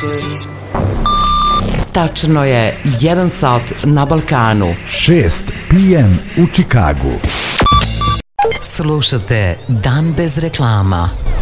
Tačno je 1 sat na Balkanu. 6 p.m. u Čikagu. Slušate Dan bez reklama.